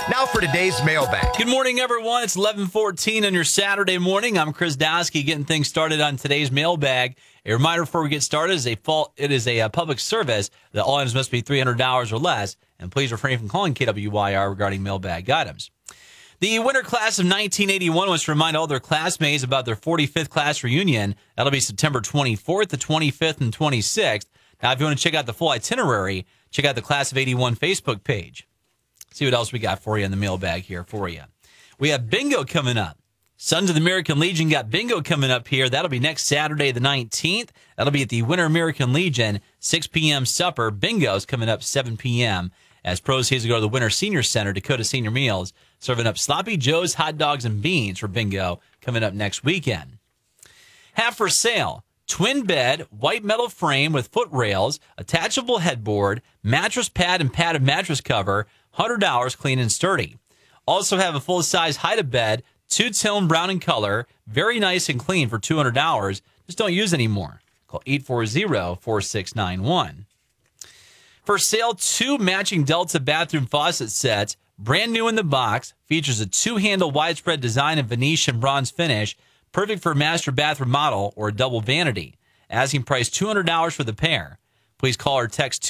Now for today's mailbag. Good morning, everyone. It's 11:14 on your Saturday morning. I'm Chris Dosky, getting things started on today's mailbag. A reminder before we get started, it is a public service that all items must be $300 or less, and please refrain from calling KWYR regarding mailbag items. The winter class of 1981 wants to remind all their classmates about their 45th class reunion. That'll be September 24th, the 25th, and 26th. Now, if you want to check out the full itinerary, check out the Class of 81 Facebook page. See what else we got for you in the mailbag here for you. We have bingo coming up. Sons of the American Legion got bingo coming up here. That'll be next Saturday, the 19th. That'll be at the Winter American Legion, 6 p.m. supper. Bingo's coming up 7 p.m. as proceeds go to the Winter Senior Center, Dakota Senior Meals, serving up Sloppy Joe's hot dogs and beans for bingo coming up next weekend. Have for sale, twin bed, white metal frame with foot rails, attachable headboard, mattress pad and padded mattress cover, $100 clean and sturdy. Also have a full-size hide-a-bed, two-tone brown in color, very nice and clean for $200. Just don't use anymore. Call 840-4691. For sale, 2 matching Delta bathroom faucet sets, brand new in the box, features a 2-handle widespread design and Venetian bronze finish, perfect for a master bathroom model or a double vanity. Asking price $200 for the pair. Please call or text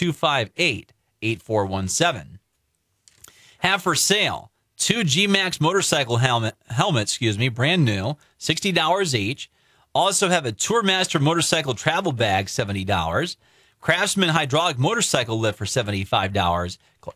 258-8417. Have for sale, 2 G-Max motorcycle helmets, brand new, $60 each. Also have a Tourmaster motorcycle travel bag, $70. Craftsman hydraulic motorcycle lift for $75. Call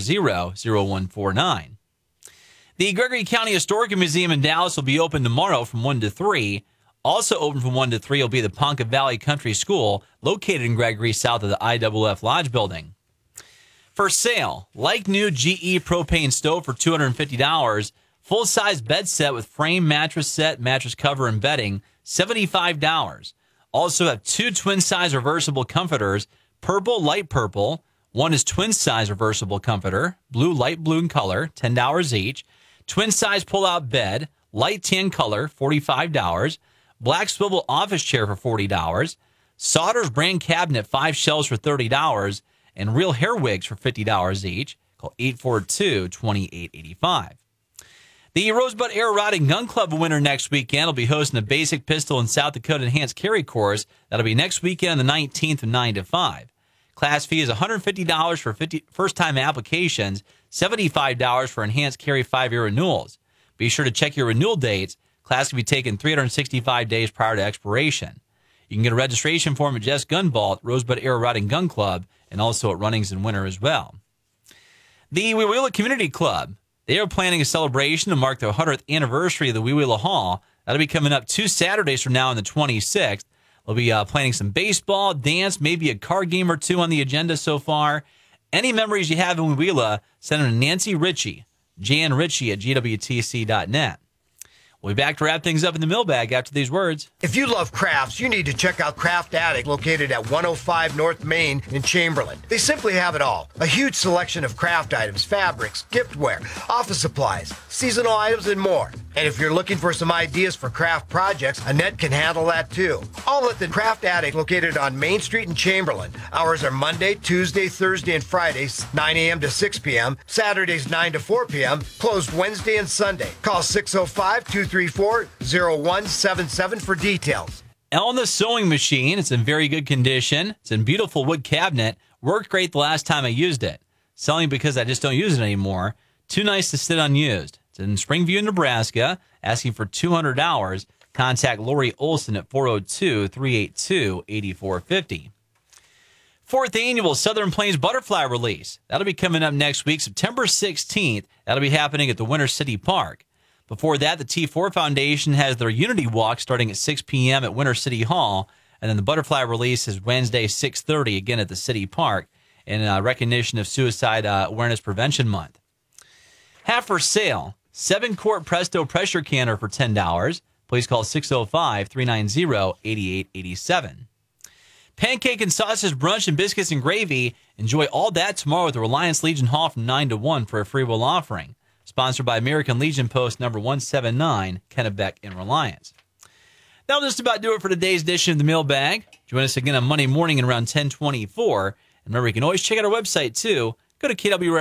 840-0149. The Gregory County Historical Museum in Dallas will be open tomorrow from 1 to 3. Also open from 1 to 3 will be the Ponca Valley Country School, located in Gregory, south of the IWF Lodge building. For sale, like new GE propane stove for $250. Full-size bed set with frame, mattress set, mattress cover, and bedding, $75. Also have 2 twin-size reversible comforters, purple, light purple. One is twin-size reversible comforter, blue, light blue in color, $10 each. Twin-size pull-out bed, light tan color, $45. Black swivel office chair for $40. Sauter's brand cabinet, 5 shelves for $30. And real hair wigs for $50 each. Call 842-2885. The Rosebud Air Rod and Gun Club winner next weekend will be hosting a basic pistol in South Dakota enhanced carry course. That'll be next weekend on the 19th from 9 to 5. Class fee is $150 for first-time applications, $75 for enhanced carry 5-year renewals. Be sure to check your renewal dates. Class can be taken 365 days prior to expiration. You can get a registration form at Jess Gun Vault, Rosebud Air Rod and Gun Club, and also at Runnings in Winter as well. The Wee-Wheeler Community Club, they are planning a celebration to mark the 100th anniversary of the Wee-Wheeler Hall. That'll be coming up 2 Saturdays from now on the 26th. They'll be planning some baseball, dance, maybe a card game or 2 on the agenda so far. Any memories you have in Wee-Wheeler, send them to Nancy Ritchie, janritchie at gwtc.net. We'll be back to wrap things up in the mailbag after these words. If you love crafts, you need to check out Craft Addict, located at 105 North Main in Chamberlain. They simply have it all. A huge selection of craft items, fabrics, giftware, office supplies, seasonal items, and more. And if you're looking for some ideas for craft projects, Annette can handle that too. All at the Craft Addict, located on Main Street in Chamberlain. Hours are Monday, Tuesday, Thursday, and Fridays, 9 a.m. to 6 p.m., Saturdays, 9 to 4 p.m., closed Wednesday and Sunday. Call 605-234-0177 for details. Elna Sewing Machine. It's in very good condition. It's in beautiful wood cabinet. Worked great the last time I used it. Selling because I just don't use it anymore. Too nice to sit unused. It's in Springview, Nebraska. Asking for $200. Contact Lori Olson at 402-382-8450. 4th Annual Southern Plains Butterfly Release. That'll be coming up next week, September 16th. That'll be happening at the Winter City Park. Before that, the T4 Foundation has their Unity Walk starting at 6 p.m. at Winter City Hall. And then the Butterfly Release is Wednesday, 6:30, again at the City Park, in recognition of Suicide Awareness Prevention Month. Have for sale, 7-quart Presto pressure canner for $10. Please call 605-390-8887. Pancake and sausage brunch and biscuits and gravy. Enjoy all that tomorrow at the Reliance Legion Hall from 9 to 1 for a free will offering. Sponsored by American Legion Post number 179, Kennebec in Reliance. That'll just about do it for today's edition of the Mailbag. Join us again on Monday morning at around 10:24. And remember, you can always check out our website, too. Go to KW